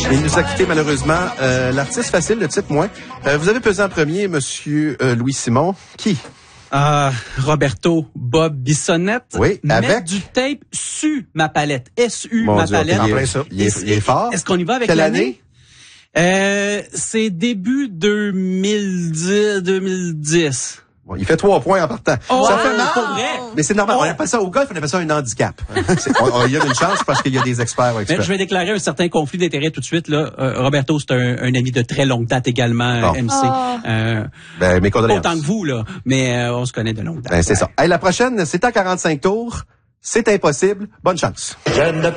Il nous a quitté malheureusement. L'artiste facile, le type moins. Vous avez pesé en premier, monsieur Louis Simon. Qui? Roberto Bob Bissonnette. Oui, avec mettre du tape su ma palette. S-U Mon ma Dieu, palette. il est fort. Est-ce qu'on y va avec Quelle l'année? C'est début 2010. Bon, il fait 3 points en partant. Oh, ça fait mal. pour vrai? Mais c'est normal. On appelle ça au golf, on appelle ça un handicap. Il y a une chance parce qu'il y a des experts. Mais je vais déclarer un certain conflit d'intérêts tout de suite. Là. Roberto, c'est un ami de très longue date également, MC. Mes condoléances. Autant que vous, là, mais on se connaît de longue date. C'est ça. Hey, la prochaine, c'est à 45 tours. C'est impossible. Bonne chance.